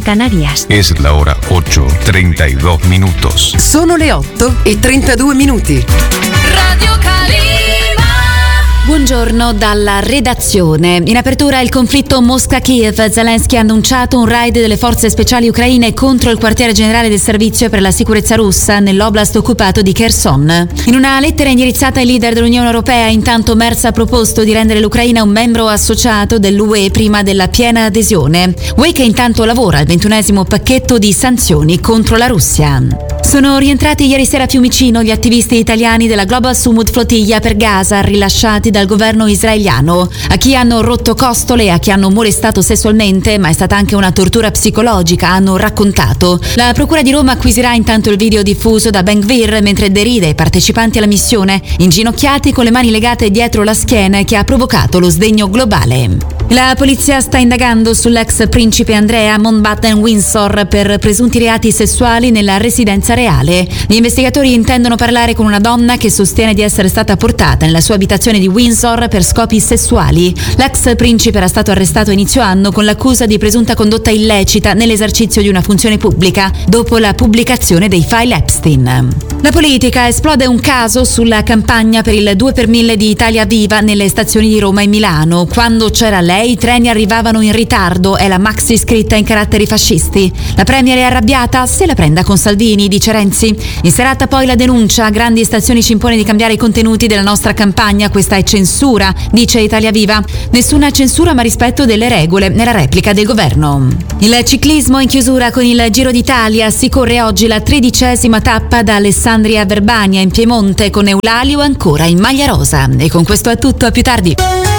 Canarias. Es la hora 8:32 minutos. Sono le 8:32. Radio Calima. Buongiorno dalla redazione. In apertura il conflitto Mosca-Kiev. Zelensky ha annunciato un raid delle forze speciali ucraine contro il quartiere generale del servizio per la sicurezza russa nell'oblast occupato di Kherson. In una lettera indirizzata ai leader dell'Unione Europea, intanto Merz ha proposto di rendere l'Ucraina un membro associato dell'UE prima della piena adesione. UE che intanto lavora al 21esimo pacchetto di sanzioni contro la Russia. Sono rientrati ieri sera a Fiumicino gli attivisti italiani della Global Sumud Flotilla per Gaza, rilasciati dal governo israeliano. A chi hanno rotto costole e a chi hanno molestato sessualmente, ma è stata anche una tortura psicologica, hanno raccontato. La Procura di Roma acquisirà intanto il video diffuso da Ben Gvir mentre deride i partecipanti alla missione, inginocchiati con le mani legate dietro la schiena, che ha provocato lo sdegno globale. La polizia sta indagando sull'ex principe Andrea Mountbatten-Windsor per presunti reati sessuali nella residenza reale. Gli investigatori intendono parlare con una donna che sostiene di essere stata portata nella sua abitazione di Windsor per scopi sessuali. L'ex principe era stato arrestato a inizio anno con l'accusa di presunta condotta illecita nell'esercizio di una funzione pubblica dopo la pubblicazione dei file Epstein. La politica: esplode un caso sulla campagna per il 2 per 1000 di Italia Viva nelle stazioni di Roma e Milano. Quando c'era lei, i treni arrivavano in ritardo, è la maxi scritta in caratteri fascisti. La premier è arrabbiata? Se la prenda con Salvini, dice Renzi. In serata poi la denuncia: grandi stazioni ci impone di cambiare i contenuti della nostra campagna, questa è censura, dice Italia Viva. Nessuna censura ma rispetto delle regole, nella replica del governo. Il ciclismo in chiusura con il Giro d'Italia. Si corre oggi la 13ª tappa da Alessandria a Verbania in Piemonte, con Eulalio ancora in maglia rosa. E con questo è tutto, a più tardi.